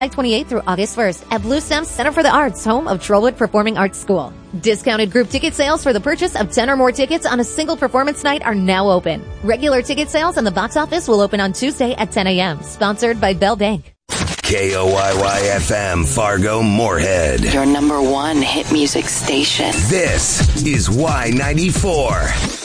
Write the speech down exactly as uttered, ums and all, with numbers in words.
twenty-eighth through August first at Blue Stem Center for the Arts, home of Trollwood Performing Arts School. Discounted group ticket sales for the purchase of ten or more tickets on a single performance night are now open. Regular ticket sales in the box office will open on Tuesday at ten a.m. Sponsored by Bell Bank. K O Y Y F M, Fargo, Moorhead. Your number one hit music station. This is Y ninety-four.